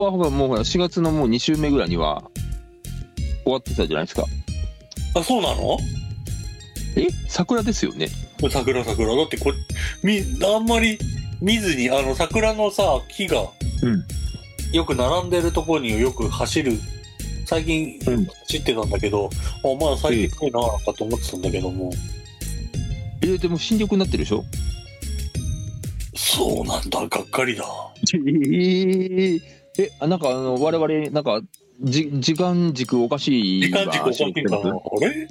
はもうほら4月のもう2週目ぐらいには終わってたじゃないですか。 あ、そうなの？ 桜ですよね。 桜。だってあんまり見ずに、桜のさ、木が、よく並んでるところによく走る。最近、走ってたんだけど、まだ最近濃いなぁかと思ってたんだけども。 でも新緑になってるでしょ？ そうなんだ、がっかりだ。 なんか我々、なんか、時間軸おかしい。 時間軸おかしいかな。あれ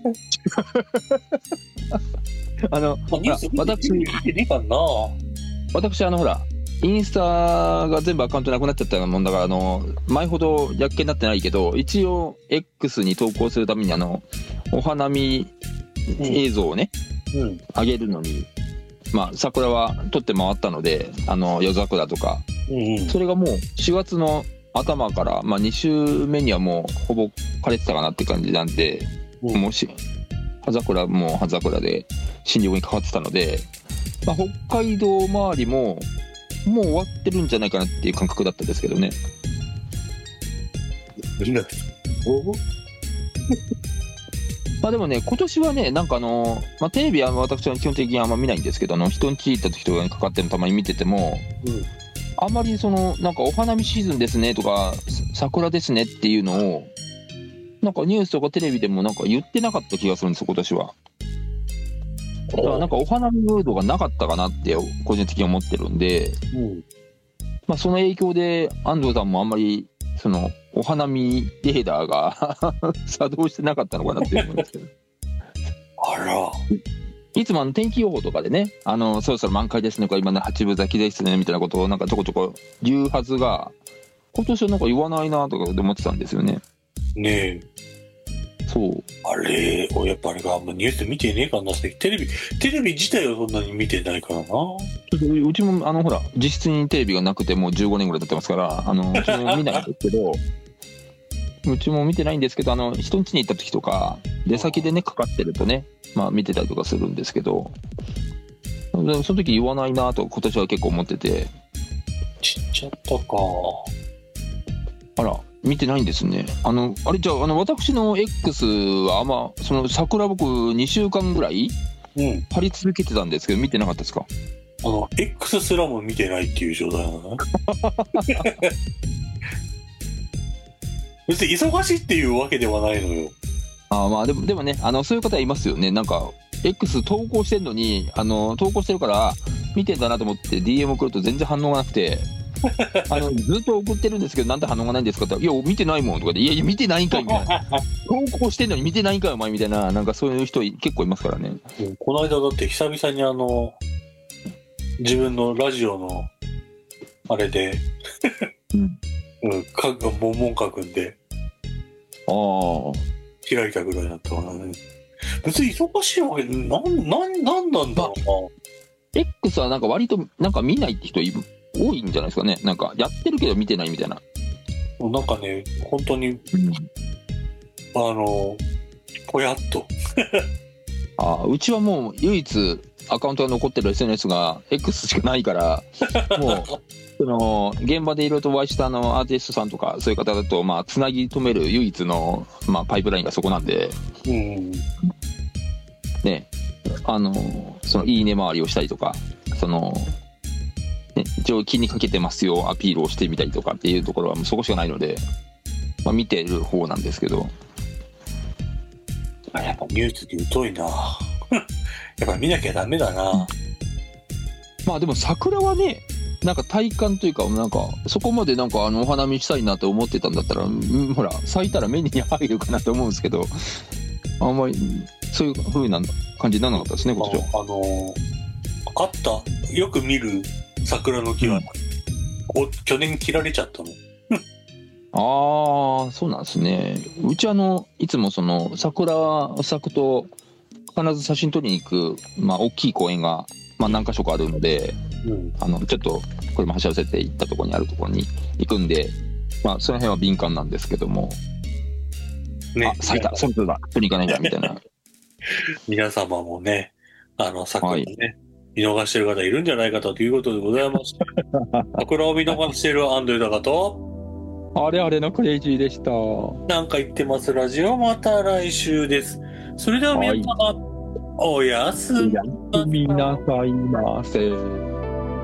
ニュース見てねえかな。 私、ほら、インスタが全部アカウントなくなっちゃったようなもんだから、前ほど逆気になってないけど、一応、X に投稿するために、お花見映像をね、上げるのに、桜は撮って回ったので、夜桜とか、それがもう4月の頭から、2週目にはもうほぼ枯れてたかなって感じなんで、もう葉桜も葉桜で新緑に変わってたので、北海道周りももう終わってるんじゃないかなっていう感覚だったんですけどね。でもね、今年はね、なんかテレビは私は基本的にあんま見ないんですけど、人ん家行った時とかにかかってるのたまに見てても、あんまりなんかお花見シーズンですねとか、桜ですねっていうのを、なんかニュースとかテレビでもなんか言ってなかった気がするんですよ、今年は。だからなんかお花見ムードがなかったかなって個人的に思ってるんで、その影響で安藤さんもあんまりお花見レーダーが作動してなかったのかなって思うんですけど。 あら。 いつも天気予報とかでね、そろそろ満開ですねとか、今ね八分咲きですねみたいなことをなんかちょこちょこ言うはずが、今年はなんか言わないなとか思ってたんですよね。 ねえ。 そう。 あれ、やっぱあれがあんまニュース見てねえかなって、テレビ自体はそんなに見てないからな。 うちもほら、実質にテレビがなくてもう15年ぐらい経ってますから、うちも見ないんですけど、うちも見てないんですけど、人ん家に行った時とか、出先でね、かかってるとね、見てたりとかするんですけど、その時言わないなと今年は結構思ってて。 ちっちゃったか。 あら、見てないんですね。あれじゃあ、私の X は桜僕2週間ぐらい貼り続けてたんですけど、見てなかったですか？ X すらも見てないっていう状態なのね。別に忙しいっていうわけではないのよ。 でもね、そういう方いますよね。なんか X 投稿してんのに、投稿してるから見てんだなと思って DM 送ると全然反応がなくて、ずっと送ってるんですけど、なんで反応がないんですかって言ったら、いや見てないもんとかで、いや見てないんかいみたいな、投稿してんのに見てないんかいお前みたいな、なんかそういう人結構いますからね。 この間だって久々に自分のラジオのあれで文言書くんで、開いたぐらいだったからね。別に忙しいわけなんなんだろうな。 X はなんか割となんか見ないって人多いんじゃないですかね。なんかやってるけど見てないみたいな。 なんかね、本当に、ぽやっと。 うちはもう唯一アカウントが残ってる SNS が X しかないから、もう現場でいろいろとお会いしたアーティストさんとかそういう方だとつなぎ止める唯一のパイプラインがそこなんで、ね、いいね回りをしたりとか、一応気にかけてますよアピールをしてみたりとかっていうところはもうそこしかないので、見てる方なんですけど。 やっぱニュースに疎いな。やっぱ見なきゃダメだな。 でも桜はね、なんか体感というか、なんかそこまでなんかお花見したいなと思ってたんだったら、ほら咲いたら目に入るかなと思うんですけど、あんまりそういう風な感じにならなかったですね今年は。 あったよく見る桜の木は、去年切られちゃったの。 そうなんですね。うちいつも桜咲くと必ず写真撮りに行く、大きい公園が、何か所かあるので、ちょっとこれも走らせて行ったところにあるところに行くんで、その辺は敏感なんですけども、咲いた撮りに行かないんだみたいな。 皆様もね、桜ね、見逃してる方いるんじゃないかということでございます。桜を見逃している安藤豊とあれあれのクレイジーでした。 なんか言ってますラジオ、また来週です。それでは皆様、おやすみおやすみなさいませ。